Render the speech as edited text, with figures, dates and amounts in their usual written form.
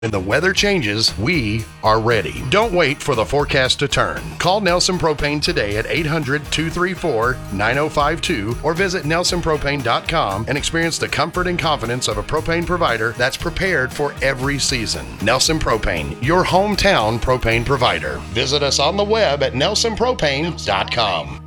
When the weather changes, we are ready. Don't wait for the forecast to turn. Call Nelson Propane today at 800-234-9052 or visit nelsonpropane.com and experience the comfort and confidence of a propane provider that's prepared for every season. Nelson Propane, your hometown propane provider. Visit us on the web at nelsonpropane.com.